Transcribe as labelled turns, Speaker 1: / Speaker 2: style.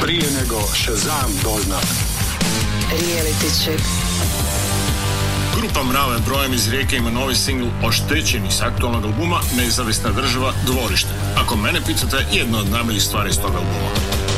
Speaker 1: Prije nego Shazam dozna.
Speaker 2: Reality check.
Speaker 3: Grupa Mrave brojem iz Rijeke ima novi singl Oštećeni s aktualnog albuma Nezavisna država Dvorište. Ako mene pitate, jedna od najboljih stvari iz tog albuma.